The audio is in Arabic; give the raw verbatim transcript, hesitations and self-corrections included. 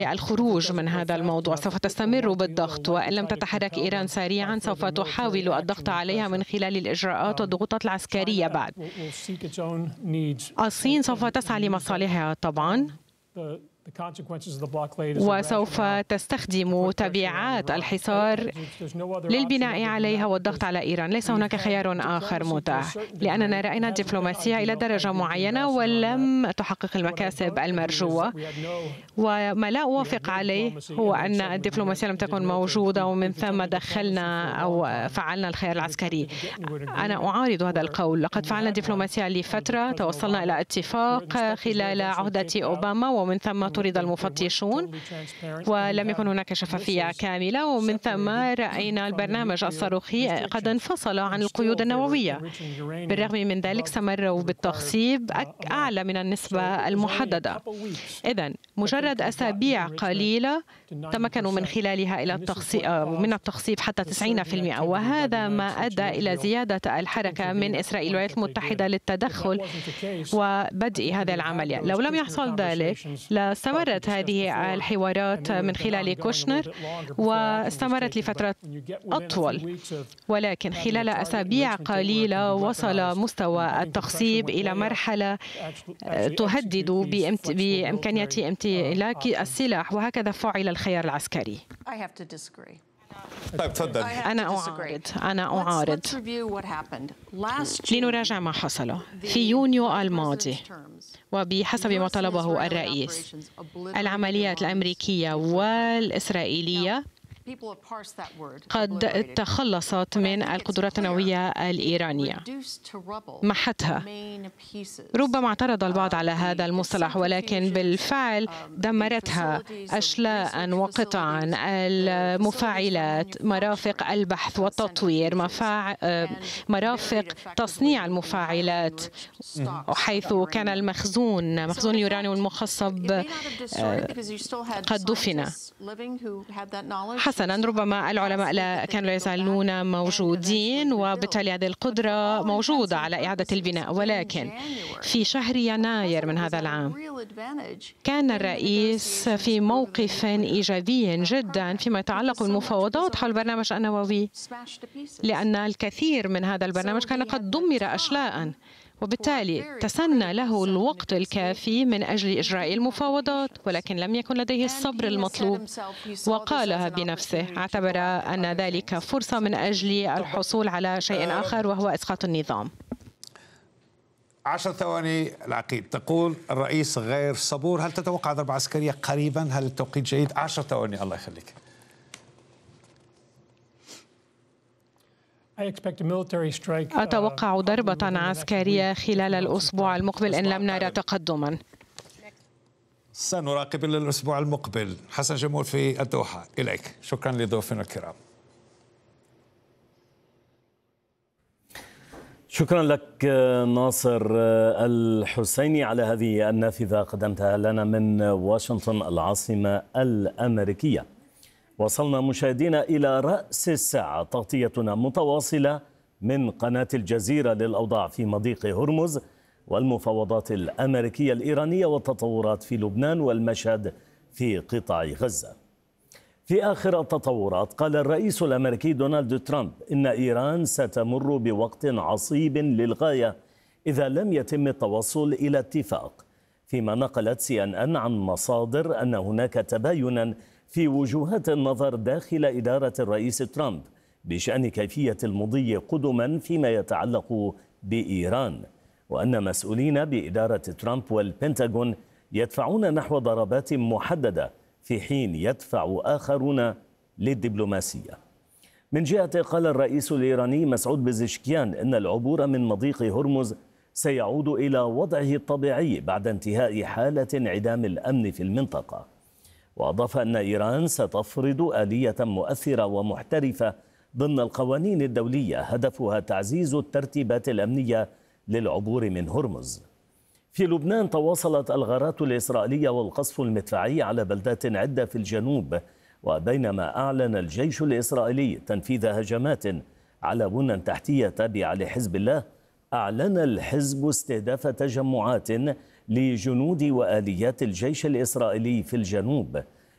الخروج من هذا الموضوع. سوف تستمر بالضغط، وإن لم تتحرك إيران سريعا سوف تحاول الضغط عليها من خلال الإجراءات والضغوطات العسكرية. بعد الصين سوف تسعى لمصالحها طبعا، وسوف تستخدم تبعات الحصار للبناء عليها والضغط على إيران. ليس هناك خيار آخر متاح، لأننا رأينا الدبلوماسية إلى درجة معينة ولم تحقق المكاسب المرجوة. وما لا أوافق عليه هو أن الدبلوماسية لم تكن موجودة ومن ثم دخلنا أو فعلنا الخيار العسكري. أنا أعارض هذا القول. لقد فعلنا الدبلوماسية لفترة، توصلنا إلى اتفاق خلال عهدة أوباما، ومن ثم طرد المفتشون ولم يكن هناك شفافية كاملة، ومن ثم رأينا البرنامج الصاروخي قد انفصل عن القيود النووية. بالرغم من ذلك استمروا بالتخصيب أعلى من النسبة المحددة. إذن مجرد أسابيع قليلة تمكنوا من خلالها إلى التخصيب من التخصيب حتى تسعين بالمئة، وهذا ما أدى إلى زيادة الحركة من إسرائيل والولايات المتحدة للتدخل وبدء بدء هذه العملية. لو لم يحصل ذلك لاستمرت هذه الحوارات من خلال كوشنر واستمرت لفترة أطول، ولكن خلال أسابيع قليلة وصل مستوى التخصيب إلى مرحلة تهدد بإمكانية امتلاك السلاح، وهكذا فعل الخيار العسكري. طيب تفضل. أنا أعارض أنا أعارض لنراجع ما حصل في يونيو الماضي. وبحسب ما طلبه الرئيس، العمليات الأمريكية والإسرائيلية قد تخلصت من القدرات النووية الإيرانية، محتها. ربما اعترض البعض على هذا المصطلح، ولكن بالفعل دمرتها أشلاء وقطعا. المفاعلات، مرافق البحث والتطوير، مفاع... مرافق تصنيع المفاعلات، حيث كان المخزون مخزون اليورانيوم المخصب قد دفن. حسنا، ربما العلماء لا كانوا لا يزالون موجودين، وبالتالي هذه القدرة موجودة على إعادة البناء. ولكن في شهر يناير من هذا العام كان الرئيس في موقف إيجابي جدا فيما يتعلق بالمفاوضات حول البرنامج النووي، لأن الكثير من هذا البرنامج كان قد دمر أشلاء، وبالتالي تسنى له الوقت الكافي من أجل إجراء المفاوضات، ولكن لم يكن لديه الصبر المطلوب، وقالها بنفسه. اعتبر أن ذلك فرصة من أجل الحصول على شيء آخر، وهو إسقاط النظام. عشر ثواني. العقيد تقول الرئيس غير صبور، هل تتوقع ضربة عسكرية قريبا؟ هل التوقيت جيد؟ عشر ثواني. الله يخليك. أتوقع ضربة عسكرية خلال الأسبوع المقبل إن لم نرى تقدما. سنراقب الأسبوع المقبل. حسن جمول في الدوحة، إليك. شكرا لضيوفنا الكرام. شكرا لك ناصر الحسيني على هذه النافذة قدمتها لنا من واشنطن العاصمة الأمريكية. وصلنا مشاهدينا إلى رأس الساعة، تغطيتنا متواصلة من قناة الجزيرة للأوضاع في مضيق هرمز والمفاوضات الأمريكية الإيرانية والتطورات في لبنان والمشهد في قطاع غزة. في آخر التطورات، قال الرئيس الأمريكي دونالد ترامب إن إيران ستمر بوقت عصيب للغاية إذا لم يتم التوصل إلى اتفاق، فيما نقلت سي إن إن عن مصادر أن هناك تباينا في وجهات النظر داخل إدارة الرئيس ترامب بشأن كيفية المضي قدما فيما يتعلق بإيران، وأن مسؤولين بإدارة ترامب والبنتاغون يدفعون نحو ضربات محددة في حين يدفع آخرون للدبلوماسية. من جهة، قال الرئيس الإيراني مسعود بزشكيان إن العبور من مضيق هرمز سيعود إلى وضعه الطبيعي بعد انتهاء حالة انعدام الأمن في المنطقة. وأضاف أن إيران ستفرض آلية مؤثرة ومحترفة ضمن القوانين الدولية هدفها تعزيز الترتيبات الأمنية للعبور من هرمز. في لبنان، تواصلت الغارات الإسرائيلية والقصف المدفعي على بلدات عدة في الجنوب، وبينما أعلن الجيش الإسرائيلي تنفيذ هجمات على بنى تحتية تابعة لحزب الله، أعلن الحزب استهداف تجمعات لجنود وآليات الجيش الإسرائيلي في الجنوب،